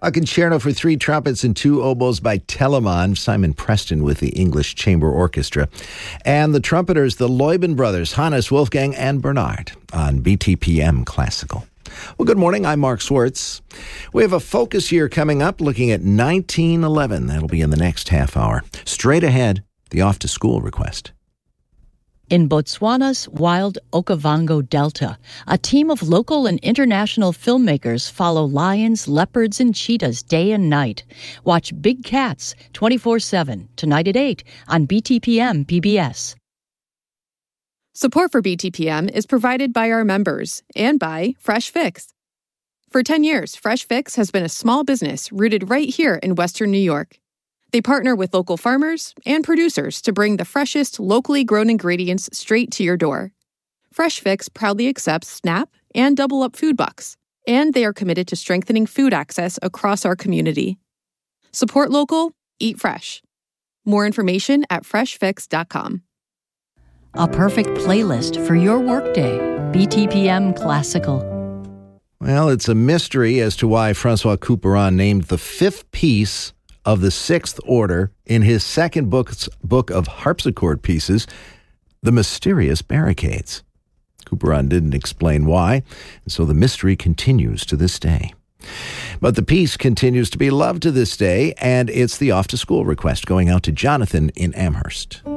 A concerto for 3 trumpets and 2 oboes by Telemann, Simon Preston with the English Chamber Orchestra. And the trumpeters, the Leuben brothers, Hannes, Wolfgang, and Bernard on BTPM Classical. Well, good morning. I'm Mark Swartz. We have a focus year coming up looking at 1911. That'll be in the next half hour. Straight ahead, the off-to-school request. In Botswana's wild Okavango Delta, a team of local and international filmmakers follow lions, leopards, and cheetahs day and night. Watch Big Cats 24/7, tonight at 8 on BTPM PBS. Support for BTPM is provided by our members and by Fresh Fix. For 10 years, Fresh Fix has been a small business rooted right here in Western New York. They partner with local farmers and producers to bring the freshest, locally grown ingredients straight to your door. Fresh Fix proudly accepts SNAP and Double Up food bucks, and they are committed to strengthening food access across our community. Support local, eat fresh. More information at freshfix.com. A perfect playlist for your workday. BTPM Classical. Well, it's a mystery as to why Francois Couperin named the 5th piece of the 6th order in his second book of harpsichord pieces, The Mysterious Barricades. Couperin didn't explain why, and so the mystery continues to this day. But the piece continues to be loved to this day, and it's the off-to-school request going out to Jonathan in Amherst.